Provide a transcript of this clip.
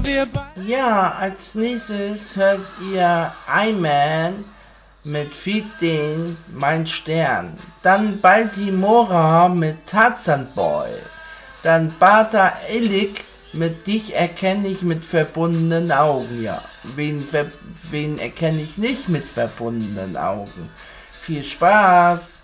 Ja, als nächstes hört ihr I-Man mit Feeding Mein Stern. Dann Baltimora mit Tarzan Boy. Dann Bata Illik mit Dich erkenne ich mit verbundenen Augen. Ja, wen erkenne ich nicht mit verbundenen Augen? Viel Spaß!